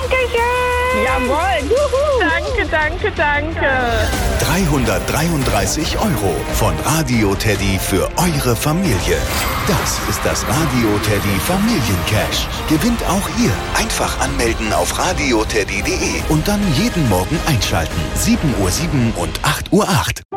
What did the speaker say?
Dankeschön. Jawohl. Juhu. Danke. 333 € von Radio Teddy für eure Familie. Das ist das Radio Teddy Familiencash. Gewinnt auch ihr. Einfach anmelden auf radioteddy.de und dann jeden Morgen einschalten. 7:07 und 8:08.